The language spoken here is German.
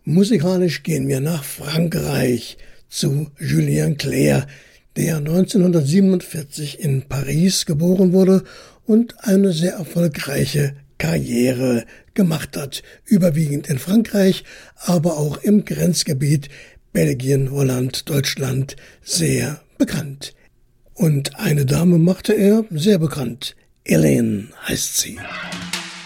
Musikalisch gehen wir nach Frankreich zu Julien Clerc, der 1947 in Paris geboren wurde und eine sehr erfolgreiche Karriere gemacht hat, überwiegend in Frankreich, aber auch im Grenzgebiet Belgien, Holland, Deutschland sehr bekannt. Und eine Dame machte er sehr bekannt. Hélène heißt sie.